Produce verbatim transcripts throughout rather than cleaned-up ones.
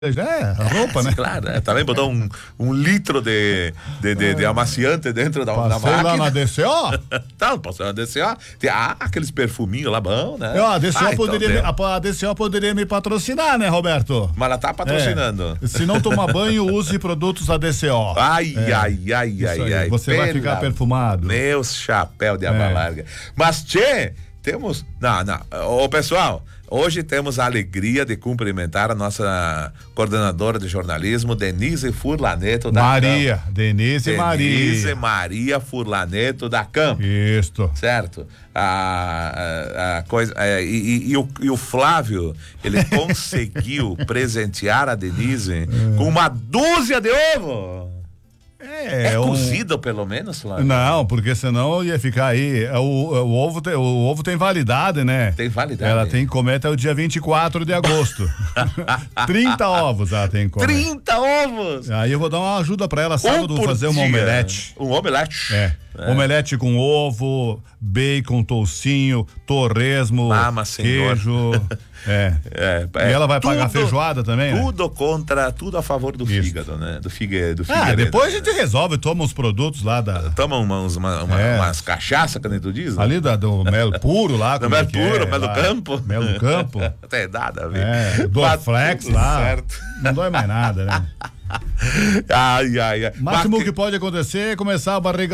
É, a roupa, né? Claro, é, também botou um, um litro de, de, de, de amaciante dentro da, da Passei máquina. lá na D C O. Tá, passei na D C O. Tem ah, aqueles perfuminhos lá bom, né? Eu, a, D C O ah, poderia, então, me- a, a D C O poderia me patrocinar, né, Roberto? mas ela tá patrocinando. É. Se não tomar banho, use produtos da D C O. Ai, É. ai, ai, Isso ai, aí, ai. você vai Pela- ficar perfumado. Meu chapéu de aba É. larga. Mas, tchê, temos. Não, não. Ô, pessoal, hoje temos a alegria de cumprimentar a nossa coordenadora de jornalismo, Denise Furlaneto da Maria, Denise Denise Maria. Maria Furlaneto da Campo. Isto. Certo? A, a, a coisa, é, e, e- e o, e o Flávio, ele conseguiu presentear a Denise com uma dúzia de ovo. É, É, um- cozido, pelo menos, Flávio? Não, porque senão ia ficar aí. O, o, ovo, tem, o ovo tem validade, né? Tem validade. Ela tem que comer até o dia vinte e quatro de agosto. trinta ovos ela tem que comer. trinta ovos! Aí eu vou dar uma ajuda pra ela sábado, vou por fazer uma dia. omelete. Um omelete. É. Omelete com ovo, bacon, toucinho, torresmo, Mama, senhor. queijo. É. É, E é, ela vai pagar tudo- feijoada também, né? Tudo contra, tudo a favor do Isso. fígado, né? Do fígado. Do Ah, figueiredo, depois a né? gente resolve, toma os produtos lá da. Toma umas, uma, uma, É. umas cachaças, que nem tu diz, né? Ali da, do mel puro lá. Do como mel é que puro, é, mel do lá. campo. Mel do campo. Tem nada a ver. É, Dorflex Tudo lá. certo. Não dói mais nada, né? Ai, ai, ai. O máximo Mas que pode acontecer é começar a barriga.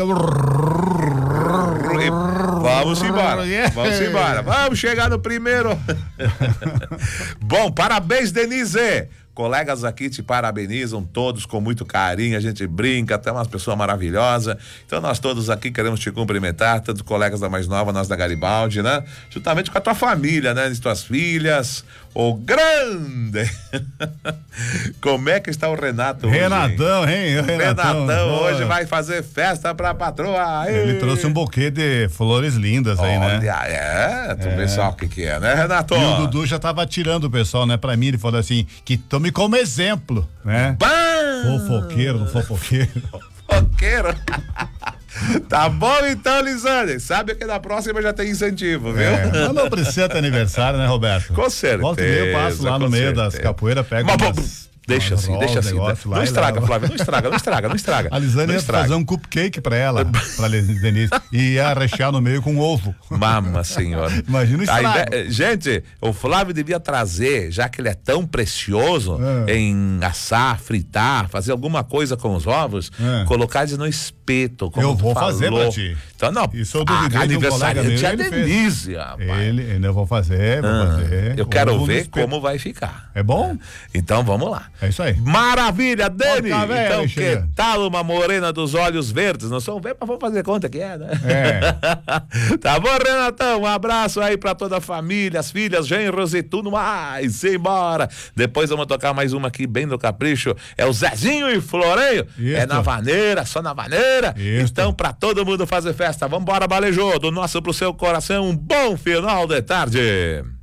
Vamos embora, Yeah. vamos embora, vamos chegar no primeiro. Bom, parabéns, Denise. Colegas aqui te parabenizam todos com muito carinho, a gente brinca, até umas pessoas maravilhosas. Então nós todos aqui queremos te cumprimentar, tanto colegas da mais nova, nós da Garibaldi, né? Juntamente com a tua família, né? As tuas filhas, o grande. Como é que está o Renato hoje? Renatão, hein? O Renatão, Renatão Ó, hoje vai fazer festa pra patroa. Aê! Ele trouxe um buquê de flores lindas aí, né? Olha, é, tu vê só o que que é, né, Renato? E o Dudu já tava tirando o pessoal, né? Pra mim, ele falou assim, que tome como exemplo, né? Bam! Fofoqueiro, fofoqueiro. Fofoqueiro. Tá bom então, Lisane. Sabe que na próxima já tem incentivo, viu? É, mas não precisa ter aniversário, né, Roberto? Com certeza. Volta e meia eu passo lá no com meio das certeza. capoeiras, pego Mas, umas- bom, Deixa umas assim, rolas, deixa assim. negócio lá Não e estraga, leva. Flávio, não estraga, não estraga, não estraga. A Lisane Não ia estraga. fazer um cupcake pra ela, pra Denise, e ia rechear no meio com ovo. Mama, senhora. Imagina o A estrago. ideia- Gente, o Flávio devia trazer, já que ele é tão precioso É. em assar, fritar, fazer alguma coisa com os ovos, É. colocar eles no espeto, como Eu tu vou falou. fazer pra ti. Então, não, Isso eu duvidei de um aniversariante colega é meu, ele fez. Denise, rapaz. Ele, ainda vou fazer, vou Ah, fazer. eu quero Ovo no ver espeto. como vai ficar. É bom? Então vamos lá. É isso aí. Maravilha, Dani! Porca velha, Então, Alexandre. que tal uma morena dos olhos verdes? Nós vamos ver, mas vamos fazer conta que é, né? É. Tá bom, Renatão? Um abraço aí pra toda a família, as filhas, genros e tudo mais. Simbora! Depois vamos tocar mais uma aqui, bem no capricho. É o Zezinho e Floreio. Isso. É na vaneira, só na vaneira. Isso. Então, pra todo mundo fazer festa, vambora, Balejô. Do nosso pro seu coração, um bom final de tarde.